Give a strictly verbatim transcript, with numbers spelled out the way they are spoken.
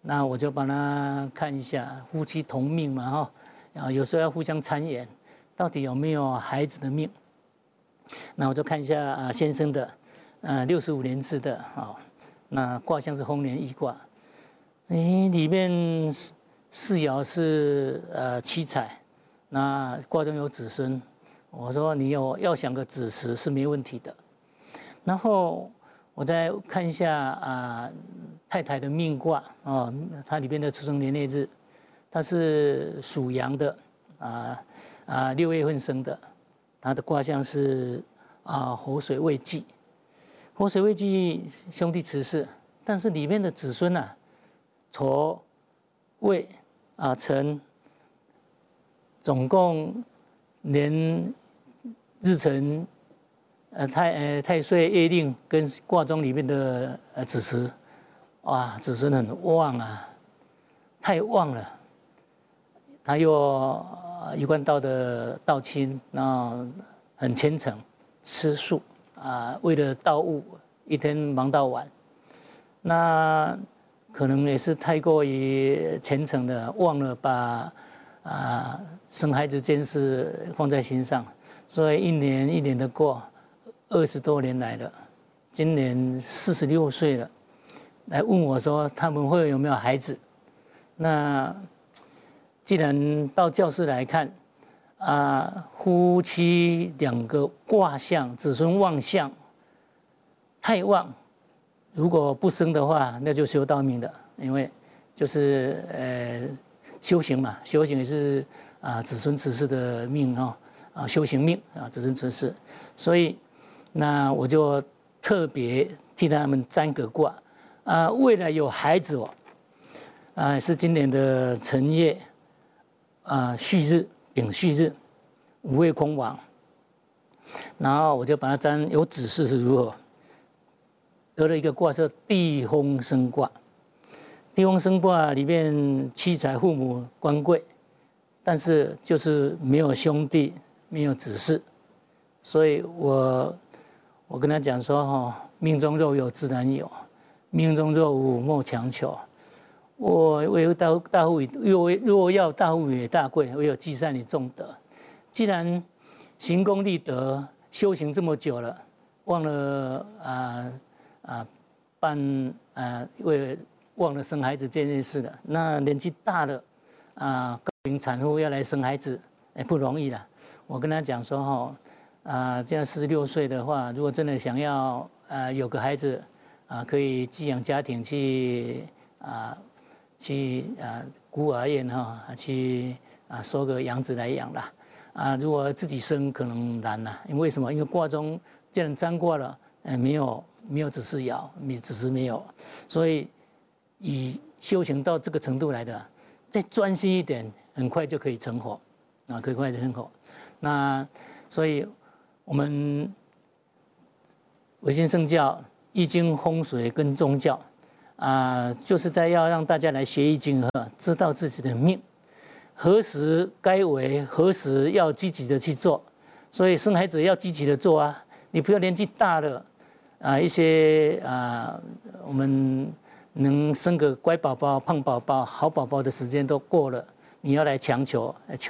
那我就帮他看一下，夫妻同命嘛哈，啊有时候要互相参演，到底有没有孩子的命？那我就看一下啊先生的，呃六十五年制的啊，那卦象是丰年易卦，诶里面四爻是呃七彩，那卦中有子孙，我说你有要想个子时是没问题的，然后我再看一下啊。太太的命卦哦，它里边的出生年月日，它是属羊的，啊啊六月份生的，它的卦象是啊火水未济，火水未济兄弟持世，但是里面的子孙啊，丑未啊辰，总共连日辰、呃太呃太岁、月令跟卦中里面的呃子时。哇，子孙很旺啊，太旺了。他又一贯道的道亲，然后很虔诚，吃素啊，为了道务，一天忙到晚。那可能也是太过于虔诚的，忘了把啊生孩子这件事放在心上，所以一年一年的过，二十多年来了，今年四十六岁了。来问我说他们会有没有孩子？那既然到教室来看，啊，夫妻两个卦象，子孙旺相太旺，如果不生的话，那就修道命的，因为就是呃修行嘛，修行也是啊子孙持世的命哈啊修行命啊子孙持世，所以那我就特别替他们占个卦。啊，未来有孩子哦，啊，是今年的辰月，啊，戌日、丙戌日，五位空亡，然后我就把它占有指示是如何，得了一个卦叫地风生卦，地风生卦里面妻财父母官贵，但是就是没有兄弟，没有子嗣，所以我我跟他讲说哈，命中若有自然有。命中若无，莫强求。我唯有大大富以若若要大富也大贵，唯有积善以重德。既然行功立德，修行这么久了，忘了啊啊办啊为了忘了生孩子这件事了。那年纪大了啊，高龄产妇要来生孩子，也不容易了。我跟他讲说哈啊，这样四十六岁的话，如果真的想要啊有个孩子。啊，可以寄养家庭去啊，去啊孤儿院哈，去啊收个养子来养啦。啊，如果自己生可能难啦，因为什么？因为卦中既然占卦了，呃，没有没有子嗣爻，没子嗣没有，所以以修行到这个程度来的，再专心一点，很快就可以成佛啊，可以快就成佛。那所以我们维新圣教。易经、风水跟宗教，啊、呃，就是在要让大家来学易经和知道自己的命，何时该为，何时要积极的去做。所以生孩子要积极的做啊，你不要年纪大了，啊、呃，一些啊、呃，我们能生个乖宝宝、胖宝宝、好宝宝的时间都过了，你要来强求。